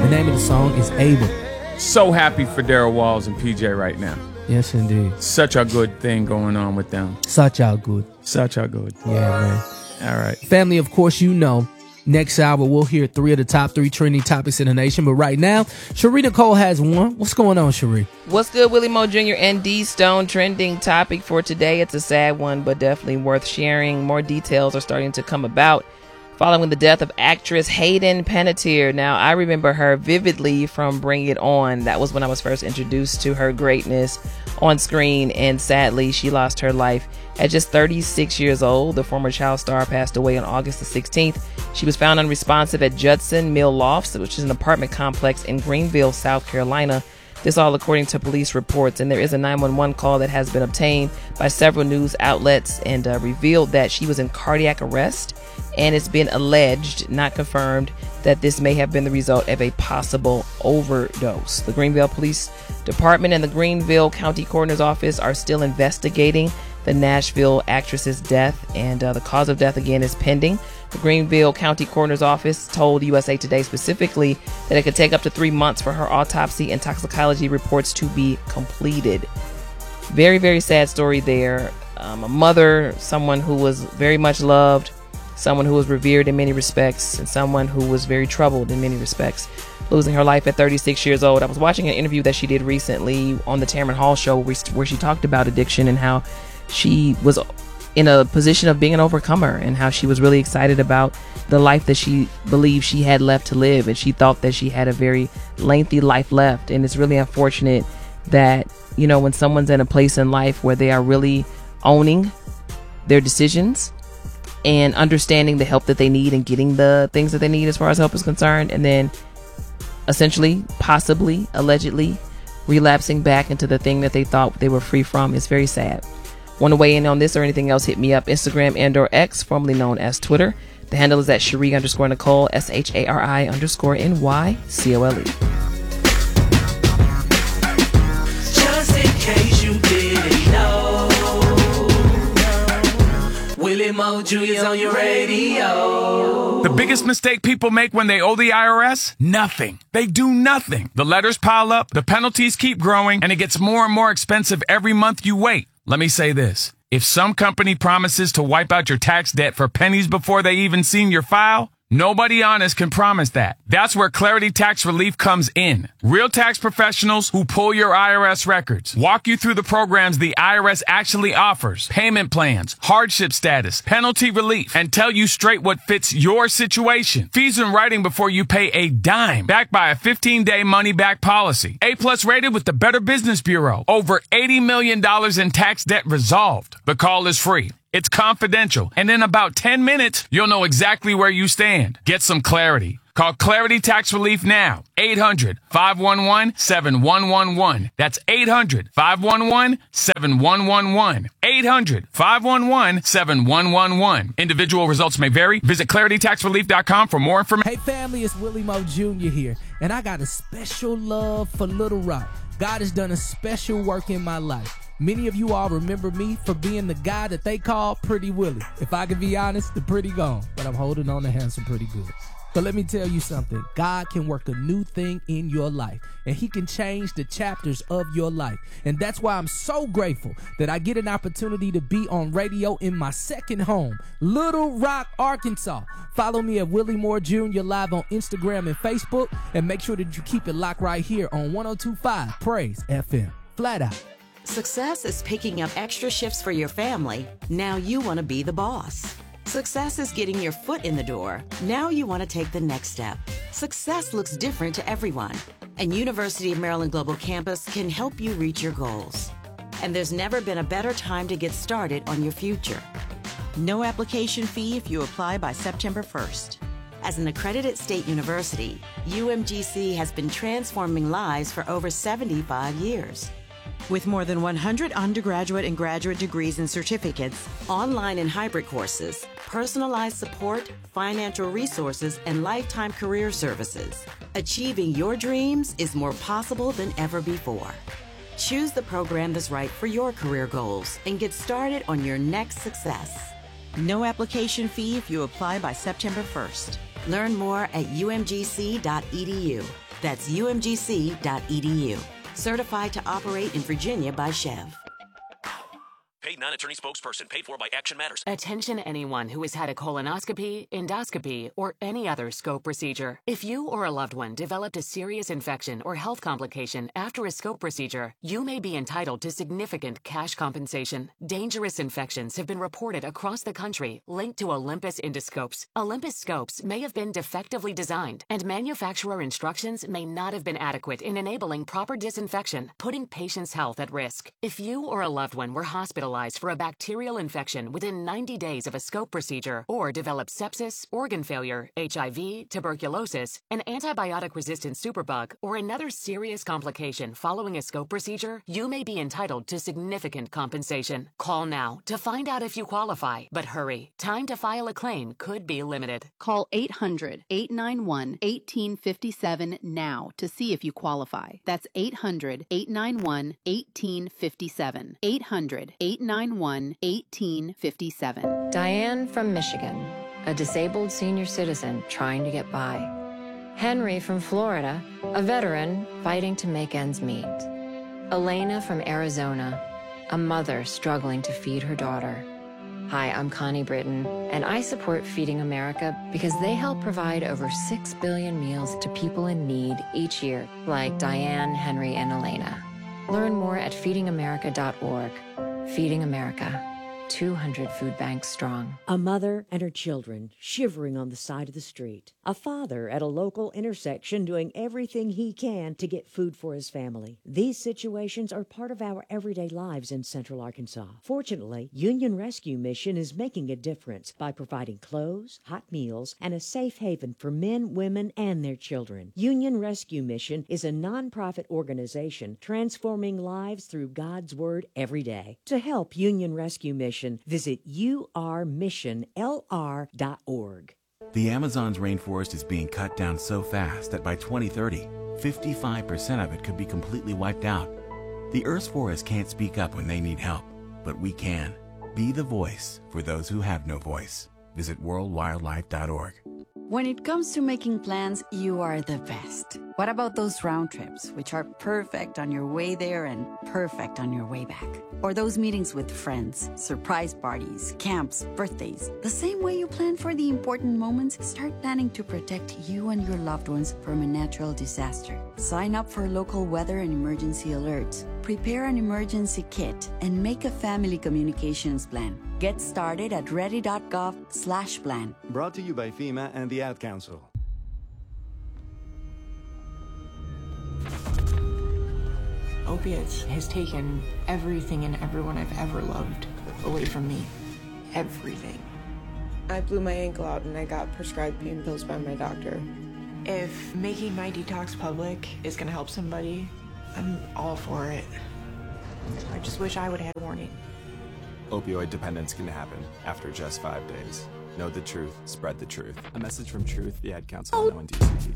The name of the song is Able. So happy for Daryl Walls and PJ right now. Yes, indeed. Such a good thing going on with them. Such a good. Such a good. Yeah, man. All right. Family, of course, you know, next hour we'll hear 3 of the top 3 trending topics in the nation. But right now, Cherie Nicole has one. What's going on, Cherie? What's good, Willie Moe Jr. and D Stone? Trending topic for today. It's a sad one, but definitely worth sharing. More details are starting to come about following the death of actress Hayden Panettiere. Now, I remember her vividly from Bring It On. That was when I was first introduced to her greatness on screen, and sadly, she lost her life at just 36 years old. The former child star passed away on August the 16th. She was found unresponsive at Judson Mill Lofts, which is an apartment complex in Greenville, South Carolina. This all according to police reports, and there is a 911 call that has been obtained by several news outlets and revealed that she was in cardiac arrest, and it's been alleged, not confirmed, that this may have been the result of a possible overdose. The Greenville Police Department and the Greenville County Coroner's Office are still investigating the Nashville actress's death, and the cause of death again is pending. The Greenville County Coroner's Office told USA Today specifically that it could take up to 3 months for her autopsy and toxicology reports to be completed. Very, very sad story there. A mother, someone who was very much loved, someone who was revered in many respects, and someone who was very troubled in many respects, losing her life at 36 years old. I was watching an interview that she did recently on the Tamron Hall show where she talked about addiction and how she was in a position of being an overcomer, and how she was really excited about the life that she believed she had left to live, and she thought that she had a very lengthy life left. And it's really unfortunate that, you know, when someone's in a place in life where they are really owning their decisions and understanding the help that they need and getting the things that they need as far as help is concerned, and then essentially, possibly, allegedly relapsing back into the thing that they thought they were free from, is very sad. Want to weigh in on this or anything else, hit me up, Instagram and/or X, formerly known as Twitter. The handle is at Cherie_Nicole, SHARI_NYCOLE. Just in case you didn't know, Willie Moe Jr.'s on your radio. The biggest mistake people make when they owe the IRS? Nothing. They do nothing. The letters pile up, the penalties keep growing, and it gets more and more expensive every month you wait. Let me say this. If some company promises to wipe out your tax debt for pennies before they even seen your file, nobody honest can promise that. That's where Clarity Tax Relief comes in. Real tax professionals who pull your IRS records, walk you through the programs the IRS actually offers, payment plans, hardship status, penalty relief, and tell you straight what fits your situation. Fees in writing before you pay a dime, backed by a 15-day money-back policy. A+ rated with the Better Business Bureau. Over $80 million in tax debt resolved. The call is free. It's confidential, and in about 10 minutes, you'll know exactly where you stand. Get some clarity. Call Clarity Tax Relief now. 800-511-7111. That's 800-511-7111. 800-511-7111. Individual results may vary. Visit ClarityTaxRelief.com for more information. Hey, family, it's Willie Moe Jr. here, and I got a special love for Little Rock. God has done a special work in my life. Many of you all remember me for being the guy that they call Pretty Willie. If I can be honest, the pretty gone, but I'm holding on to handsome pretty good. But let me tell you something. God can work a new thing in your life, and he can change the chapters of your life. And that's why I'm so grateful that I get an opportunity to be on radio in my second home, Little Rock, Arkansas. Follow me at Willie Moore Jr. live on Instagram and Facebook, and make sure that you keep it locked right here on 102.5 Praise FM. Flat out. Success is picking up extra shifts for your family. Now you want to be the boss. Success is getting your foot in the door. Now you want to take the next step. Success looks different to everyone, and University of Maryland Global Campus can help you reach your goals. And there's never been a better time to get started on your future. No application fee if you apply by September 1st. As an accredited state university, UMGC has been transforming lives for over 75 years. With more than 100 undergraduate and graduate degrees and certificates, online and hybrid courses, personalized support, financial resources, and lifetime career services, achieving your dreams is more possible than ever before. Choose the program that's right for your career goals and get started on your next success. No application fee if you apply by September 1st. Learn more at umgc.edu. That's umgc.edu. Certified to operate in Virginia by Chev. Paid non-attorney spokesperson. Paid for by Action Matters. Attention anyone who has had a colonoscopy, endoscopy, or any other scope procedure. If you or a loved one developed a serious infection or health complication after a scope procedure, you may be entitled to significant cash compensation. Dangerous infections have been reported across the country linked to Olympus endoscopes. Olympus scopes may have been defectively designed, and manufacturer instructions may not have been adequate in enabling proper disinfection, putting patients' health at risk. If you or a loved one were hospitalized for a bacterial infection within 90 days of a scope procedure, or developed sepsis, organ failure, HIV, tuberculosis, an antibiotic-resistant superbug, or another serious complication following a scope procedure, you may be entitled to significant compensation. Call now to find out if you qualify, but hurry. Time to file a claim could be limited. Call 800-891-1857 now to see if you qualify. That's 800-891-1857. 800-891-1857. Diane from Michigan, a disabled senior citizen trying to get by. Henry from Florida, a veteran fighting to make ends meet. Elena from Arizona, a mother struggling to feed her daughter. Hi, I'm Connie Britton, and I support Feeding America because they help provide over 6 billion meals to people in need each year, like Diane, Henry, and Elena. Learn more at feedingamerica.org. Feeding America, 200 food banks strong. A mother and her children shivering on the side of the street. A father at a local intersection doing everything he can to get food for his family. These situations are part of our everyday lives in Central Arkansas. Fortunately, Union Rescue Mission is making a difference by providing clothes, hot meals, and a safe haven for men, women, and their children. Union Rescue Mission is a nonprofit organization transforming lives through God's Word every day. To help Union Rescue Mission, visit urmissionlr.org. The Amazon's rainforest is being cut down so fast that by 2030, 55% of it could be completely wiped out. The Earth's forests can't speak up when they need help, but we can. Be the voice for those who have no voice. Visit worldwildlife.org. When it comes to making plans, you are the best. What about those round trips, which are perfect on your way there and perfect on your way back? Or those meetings with friends, surprise parties, camps, birthdays. The same way you plan for the important moments, start planning to protect you and your loved ones from a natural disaster. Sign up for local weather and emergency alerts. Prepare an emergency kit and make a family communications plan. Get started at ready.gov/plan. Brought to you by FEMA and the Ad Council. Opiates has taken everything and everyone I've ever loved away from me. Everything. I blew my ankle out and I got prescribed pain pills by my doctor. If making my detox public is gonna help somebody, I'm all for it. I just wish I would have had a warning. Opioid dependence can happen after just 5 days. Know the truth, spread the truth. A message from Truth, the Ad Council, and ONDCP.